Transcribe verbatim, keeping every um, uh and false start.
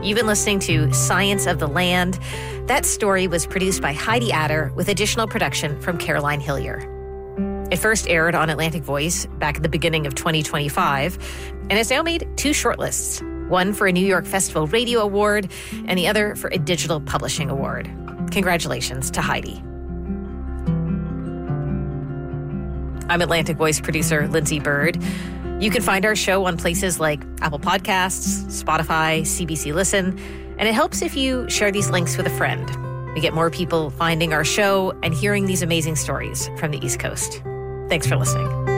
You've been listening to Science of the Land. That story was produced by Heidi Adder with additional production from Caroline Hillier. It first aired on Atlantic Voice back at the beginning of twenty twenty-five, and has now made two shortlists, one for a New York Festival Radio Award and the other for a Digital Publishing Award. Congratulations to Heidi. I'm Atlantic Voice producer Lindsay Bird. You can find our show on places like Apple Podcasts, Spotify, C B C Listen, and it helps if you share these links with a friend. We get more people finding our show and hearing these amazing stories from the East Coast. Thanks for listening.